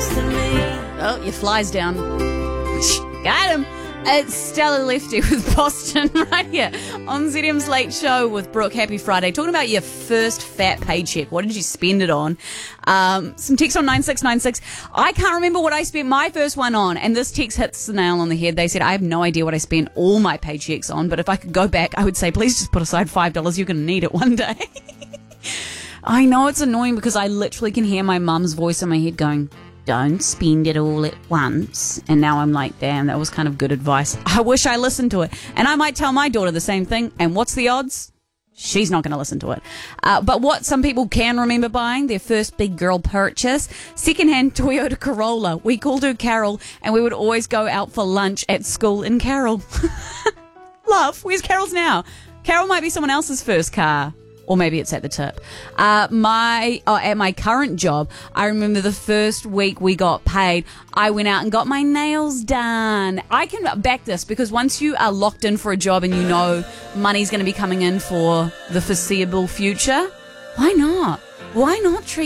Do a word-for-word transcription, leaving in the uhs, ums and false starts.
Oh, your fly's down. Got him. It's Stella Lefty with Boston right here on Z M's Late Show with Brooke. Happy Friday. Talking about your first fat paycheck. What did you spend it on? Um, some text on nine six nine six. I can't remember what I spent my first one on. And this text hits the nail on the head. They said, I have no idea what I spent all my paychecks on. But if I could go back, I would say, please just put aside five dollars. You're going to need it one day. I know it's annoying because I literally can hear my mum's voice in my head going, don't spend it all at once. And now I'm like, damn, that was kind of good advice. I wish I listened to it. And I might tell my daughter the same thing. And what's the odds? She's not going to listen to it. Uh, but what some people can remember buying, their first big girl purchase, secondhand Toyota Corolla. We called her Carol, and we would always go out for lunch at school in Carol. Love, where's Carol's now? Carol might be someone else's first car. Or maybe it's at the tip. Uh, my oh, at my current job, I remember the first week we got paid, I went out and got my nails done. I can back this because once you are locked in for a job and you know money's going to be coming in for the foreseeable future, why not? Why not treat